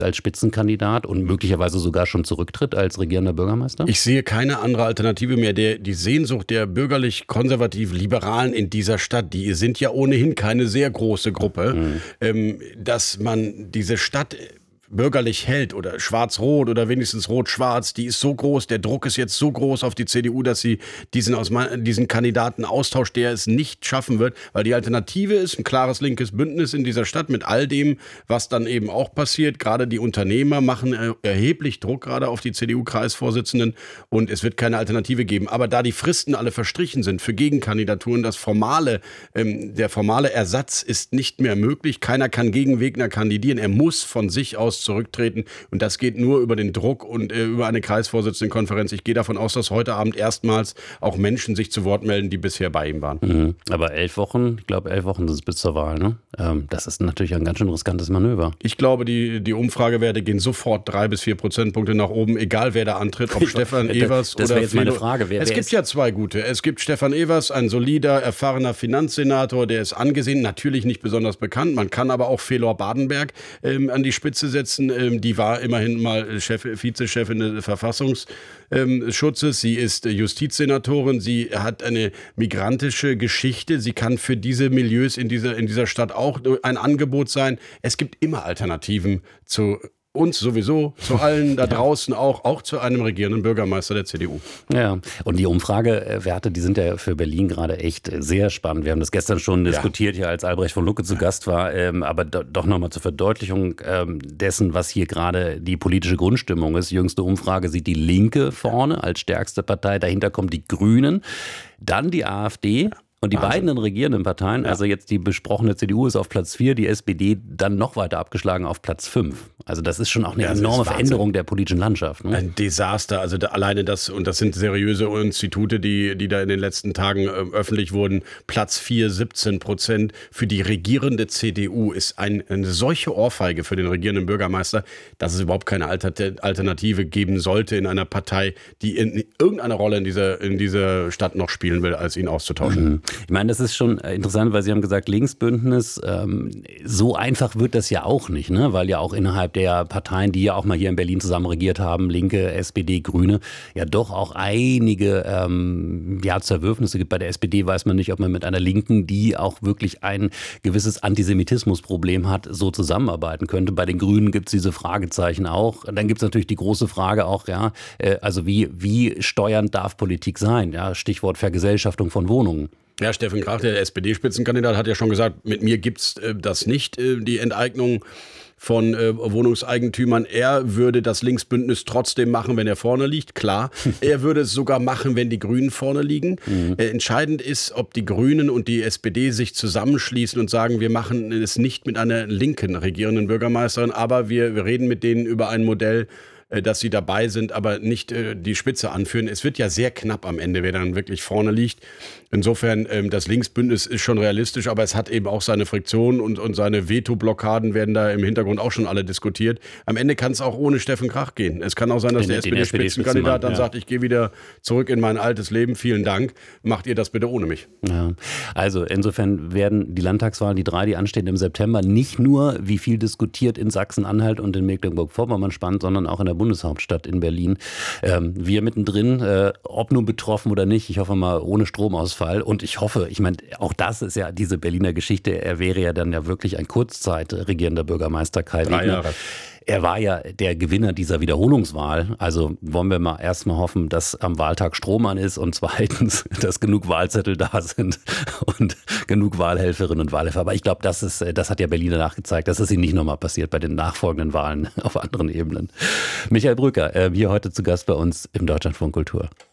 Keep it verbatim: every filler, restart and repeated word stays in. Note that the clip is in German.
als Spitzenkandidat und möglicherweise sogar schon zurücktritt als regierender Bürgermeister? Ich sehe keine andere Alternative mehr. Der, die Sehnsucht der bürgerlich-konservativ-Liberalen in dieser Stadt, die sind ja ohnehin keine sehr große Gruppe, mhm. ähm, dass man diese Stadt bürgerlich hält oder schwarz-rot oder wenigstens rot-schwarz, die ist so groß, der Druck ist jetzt so groß auf die C D U, dass sie diesen, aus, diesen Kandidaten austauscht, der es nicht schaffen wird, weil die Alternative ist ein klares linkes Bündnis in dieser Stadt mit all dem, was dann eben auch passiert. Gerade die Unternehmer machen erheblich Druck gerade auf die C D U-Kreisvorsitzenden und es wird keine Alternative geben. Aber da die Fristen alle verstrichen sind für Gegenkandidaturen, das formale, ähm, der formale Ersatz ist nicht mehr möglich. Keiner kann gegen Wegner kandidieren. Er muss von sich aus zurücktreten und das geht nur über den Druck und äh, über eine Kreisvorsitzendenkonferenz. Ich gehe davon aus, dass heute Abend erstmals auch Menschen sich zu Wort melden, die bisher bei ihm waren. Mhm. Aber elf Wochen, ich glaube elf Wochen sind es bis zur Wahl, ne? Ähm, das ist natürlich ein ganz schön riskantes Manöver. Ich glaube, die, die Umfragewerte gehen sofort drei bis vier Prozentpunkte nach oben, egal wer da antritt, ob Stefan Evers das, das oder jetzt meine Frage. Wer, es wer gibt ist? ja zwei gute. Es gibt Stefan Evers, ein solider, erfahrener Finanzsenator, der ist angesehen, natürlich nicht besonders bekannt. Man kann aber auch Felor Badenberg ähm, an die Spitze setzen. Ähm, die war immerhin mal Chef, Vizechefin des Verfassungsschutzes. Sie ist Justizsenatorin. Sie hat eine migrantische Geschichte. Sie kann für diese Milieus in dieser, in dieser Stadt auch ein Angebot sein. Es gibt immer Alternativen zu uns sowieso, zu allen da draußen auch, auch zu einem regierenden Bürgermeister der C D U. Ja, und die Umfragewerte, die sind ja für Berlin gerade echt sehr spannend. Wir haben das gestern schon ja. diskutiert, hier als Albrecht von Lucke zu Gast war, ähm, aber do, doch nochmal zur Verdeutlichung ähm, dessen, was hier gerade die politische Grundstimmung ist. Jüngste Umfrage sieht die Linke vorne als stärkste Partei, dahinter kommen die Grünen, dann die AfD. Und die Wahnsinn. Beiden regierenden Parteien, ja. also jetzt die besprochene C D U ist auf Platz vier, die S P D dann noch weiter abgeschlagen auf Platz fünf. Also das ist schon auch eine ja, enorme Veränderung der politischen Landschaft. Ne? Ein Desaster. Also da, alleine das, und das sind seriöse Institute, die, die da in den letzten Tagen äh, öffentlich wurden. Platz vier, siebzehn Prozent für die regierende C D U ist ein, eine solche Ohrfeige für den regierenden Bürgermeister, dass es überhaupt keine Alternative geben sollte in einer Partei, die in irgendeine Rolle in dieser, in dieser Stadt noch spielen will, als ihn auszutauschen. Mhm. Ich meine, das ist schon interessant, weil Sie haben gesagt, Linksbündnis, ähm, so einfach wird das ja auch nicht, ne? Weil ja auch innerhalb der Parteien, die ja auch mal hier in Berlin zusammen regiert haben, Linke, S P D, Grüne, ja doch auch einige ähm, ja, Zerwürfnisse gibt. Bei der S P D weiß man nicht, ob man mit einer Linken, die auch wirklich ein gewisses Antisemitismusproblem hat, so zusammenarbeiten könnte. Bei den Grünen gibt es diese Fragezeichen auch. Dann gibt es natürlich die große Frage auch, ja, äh, also wie, wie steuernd darf Politik sein? Ja, Stichwort Vergesellschaftung von Wohnungen. Ja, Steffen Krach, der S P D-Spitzenkandidat, hat ja schon gesagt, mit mir gibt's äh, das nicht, äh, die Enteignung von äh, Wohnungseigentümern. Er würde das Linksbündnis trotzdem machen, wenn er vorne liegt, klar. Er würde es sogar machen, wenn die Grünen vorne liegen. Mhm. Äh, entscheidend ist, ob die Grünen und die S P D sich zusammenschließen und sagen, wir machen es nicht mit einer linken regierenden Bürgermeisterin, aber wir, wir reden mit denen über ein Modell, dass sie dabei sind, aber nicht äh, die Spitze anführen. Es wird ja sehr knapp am Ende, wer dann wirklich vorne liegt. Insofern, ähm, das Linksbündnis ist schon realistisch, aber es hat eben auch seine Friktionen und, und seine Veto-Blockaden werden da im Hintergrund auch schon alle diskutiert. Am Ende kann es auch ohne Steffen Krach gehen. Es kann auch sein, dass den, der S P D-Spitzenkandidat dann ja. sagt, ich gehe wieder zurück in mein altes Leben, vielen Dank, macht ihr das bitte ohne mich. Ja. Also insofern werden die Landtagswahlen, die drei, die anstehen im September, nicht nur, wie viel diskutiert in Sachsen-Anhalt und in Mecklenburg-Vorpommern spannend, sondern auch in der Bundeshauptstadt in Berlin. Ähm, wir mittendrin, äh, ob nun betroffen oder nicht, ich hoffe mal ohne Stromausfall. Und ich hoffe, ich meine, auch das ist ja diese Berliner Geschichte, er wäre ja dann ja wirklich ein Kurzzeit regierender Bürgermeister Kai Drei Wegner. Jahre. Er war ja der Gewinner dieser Wiederholungswahl. Also wollen wir mal erstmal hoffen, dass am Wahltag Strom an ist und zweitens, dass genug Wahlzettel da sind und genug Wahlhelferinnen und Wahlhelfer. Aber ich glaube, das ist, das hat ja Berlin danach gezeigt, dass es ihm nicht nochmal passiert bei den nachfolgenden Wahlen auf anderen Ebenen. Michael Brücker, hier heute zu Gast bei uns im Deutschlandfunk Kultur.